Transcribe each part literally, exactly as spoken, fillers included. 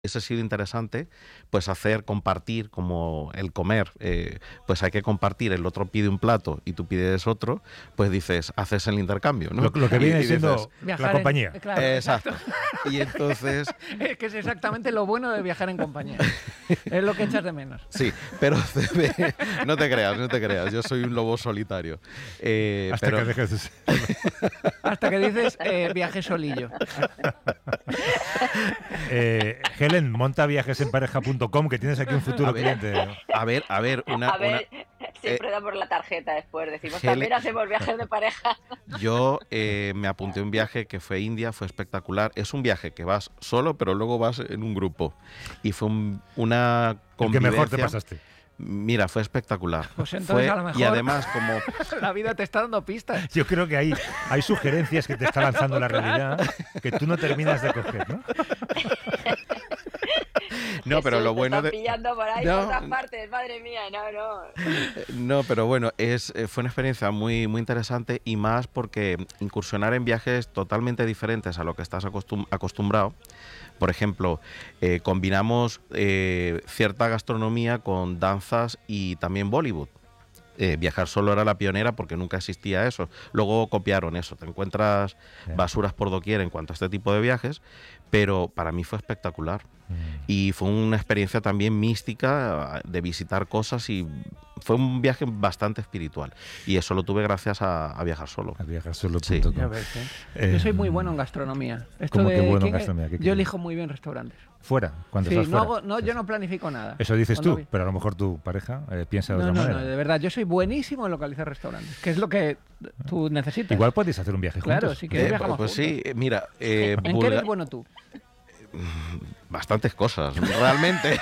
Ese ha sido interesante, pues hacer, compartir, como el comer, eh, pues hay que compartir, el otro pide un plato y tú pides otro, pues dices, haces el intercambio, ¿no? Lo, lo que viene y, y siendo dices, la compañía. En, claro, exacto. Y entonces... Es que es exactamente lo bueno de viajar en compañía. Es lo que echas de menos. Sí, pero no te creas, no te creas, yo soy un lobo solitario. Eh, Hasta pero... que dejes de ser. Hasta que dices, eh, viaje solillo. Eh, Helen, monta viajes en pareja punto com, que tienes aquí un futuro a ver, cliente. A ver, a ver, una... A ver, una, siempre eh, da por la tarjeta después. Decimos, Helen, también hacemos viajes de pareja. Yo eh, me apunté a un viaje que fue a India, fue espectacular. Es un viaje que vas solo, pero luego vas en un grupo. Y fue un, una convivencia... ¿Qué mejor te pasaste? Mira, fue espectacular. Pues entonces fue, a lo mejor y además, como... la vida te está dando pistas. Yo creo que hay, hay sugerencias que te está lanzando la realidad que tú no terminas de coger, ¿no? No, pero lo bueno te de... pillando por ahí, no, por otras partes, madre mía, no, no. No, pero bueno, es, fue una experiencia muy, muy interesante y más porque incursionar en viajes totalmente diferentes a lo que estás acostum acostumbrado. Por ejemplo, eh, combinamos eh, cierta gastronomía con danzas y también Bollywood. Eh, viajar solo era la pionera porque nunca existía eso. Luego copiaron eso. Te encuentras basuras por doquier en cuanto a este tipo de viajes, pero para mí fue espectacular. Mm. Y fue una experiencia también mística de visitar cosas y fue un viaje bastante espiritual. Y eso lo tuve gracias a, a viajar solo. A viajar solo punto com. Sí. ¿eh? Eh, yo soy muy bueno en gastronomía. Esto ¿Cómo de, que bueno en ¿quién, gastronomía? ¿Qué yo quieres? elijo muy bien restaurantes. Fuera, cuando sí, estás no fuera. hago, no, yo no planifico nada. Eso dices Cuando tú, vi... pero a lo mejor tu pareja eh, piensa de no, otra no, manera. No, de verdad, yo soy buenísimo en localizar restaurantes, que es lo que tú necesitas. Igual podéis hacer un viaje juntos. Claro, si quieres eh, viajamos Pues juntos. sí, mira... Eh, ¿En qué eres bueno tú? Bastantes cosas, realmente.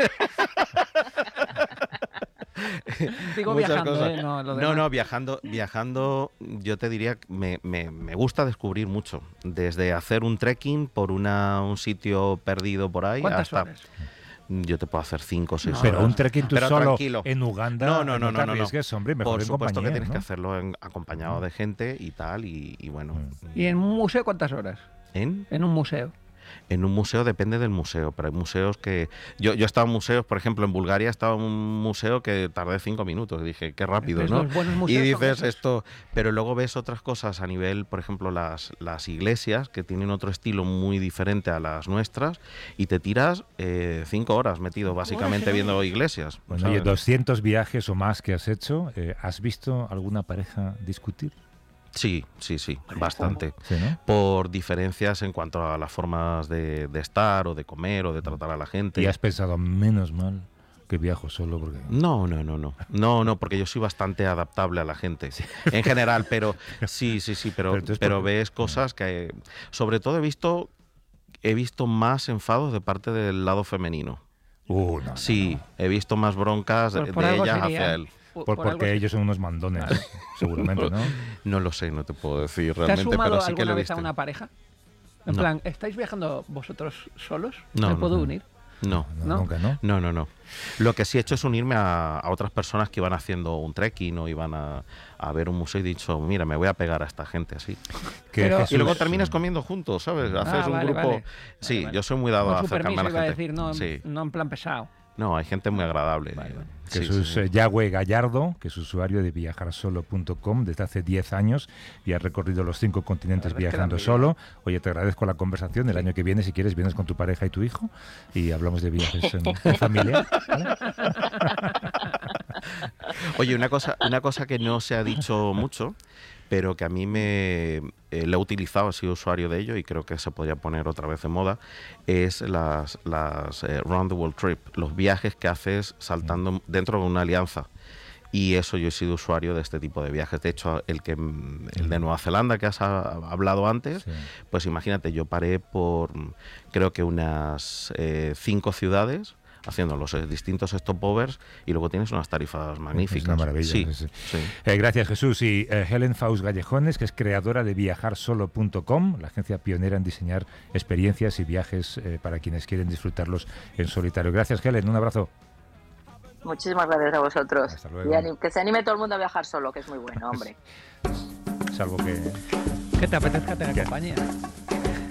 Digo Muchas viajando, cosas. ¿eh? No, lo no, no, viajando, viajando, yo te diría que me, me, me gusta descubrir mucho. Desde hacer un trekking por una, un sitio perdido por ahí ¿Cuántas hasta... horas? Yo te puedo hacer cinco o seis no, horas. Pero un trekking tú pero solo tranquilo. en Uganda, no, no, no, no, no, no, arriesgues, hombre, mejor por en supuesto compañía, que tienes ¿no? que hacerlo en, acompañado de gente y tal, y, y bueno. ¿Y en un museo cuántas horas? ¿En? En un museo. En un museo depende del museo, pero hay museos que... Yo, yo he estado en museos, por ejemplo, en Bulgaria he estado en un museo que tardé cinco minutos. Dije, qué rápido, Pues ¿no? los buenos Y museos son dices esos. esto... Pero luego ves otras cosas a nivel, por ejemplo, las, las iglesias, que tienen otro estilo muy diferente a las nuestras, y te tiras eh, cinco horas metido básicamente viendo iglesias. Bueno, ¿sabes? oye, doscientos viajes o más que has hecho, eh, ¿has visto alguna pareja discutir? Sí, sí, sí, bastante. Sí, ¿no? Por diferencias en cuanto a las formas de, de estar o de comer o de tratar a la gente. ¿Y has pensado, menos mal que viajo solo? Porque... No, no, no, no. No, no, porque yo soy bastante adaptable a la gente. Sí. En general, pero sí, sí, sí, pero, pero, pero porque... ves cosas que... Sobre todo he visto, he visto más enfados de parte del lado femenino. Uh, no, sí, no, no. He visto más broncas por, de, por de ellas sería... hacia él. Por, por porque ellos son unos mandones, seguramente, ¿no? No lo sé, no te puedo decir realmente, ¿Te has sumado pero sí que alguna lo he vez visto. a una pareja? En no. plan, ¿estáis viajando vosotros solos? No, ¿Me no, puedo no. unir? No. No, no, nunca, ¿no? No, no, no. Lo que sí he hecho es unirme a, a otras personas que iban haciendo un trekking o iban a, a ver un museo y he dicho, mira, me voy a pegar a esta gente así. Pero, y luego terminas comiendo juntos, ¿sabes? Haces ah, un vale, grupo... Vale. Sí, vale, vale. yo soy muy dado Con a su acercarme permiso, a la iba gente. a decir, no, sí. no en plan pesado. No, hay gente muy agradable. Vale, vale. Sí, Jesús sí, sí. Eh, Yagüe Gallardo, que es usuario de viajar solo punto com desde hace diez años y ha recorrido los cinco continentes viajando solo. Oye, te agradezco la conversación. El sí. año que viene, si quieres, vienes con tu pareja y tu hijo y hablamos de viajes en, en familia. ¿Vale? Oye, una cosa, una cosa que no se ha dicho mucho, pero que a mí me eh, lo he utilizado, he sido usuario de ello y creo que se podría poner otra vez de moda, es las, las eh, Round the World Trip, los viajes que haces saltando dentro de una alianza. Y eso, yo he sido usuario de este tipo de viajes. De hecho, el que el de Nueva Zelanda que has hablado antes, sí. Pues imagínate, yo paré por creo que unas eh, cinco ciudades haciendo los distintos stopovers y luego tienes unas tarifas magníficas. Es una maravilla. Sí, sí. Sí. Eh, gracias, Jesús. Y eh, Helen Faust Gallejones, que es creadora de viajar solo punto com, la agencia pionera en diseñar experiencias y viajes eh, para quienes quieren disfrutarlos en solitario. Gracias, Helen. Un abrazo. Muchísimas gracias a vosotros. Hasta luego. Y que se anime todo el mundo a viajar solo, que es muy bueno, hombre. Salvo que... Que te apetezca tener compañía.